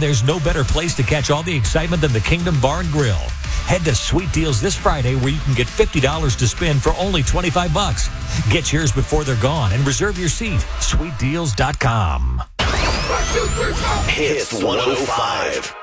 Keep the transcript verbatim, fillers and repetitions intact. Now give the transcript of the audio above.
There's no better place to catch all the excitement than the Kingdom Bar and Grill. Head to Sweet Deals this Friday where you can get fifty dollars to spend for only twenty-five bucks. Get yours before they're gone and reserve your seat. sweet deals dot com. Hits one oh five.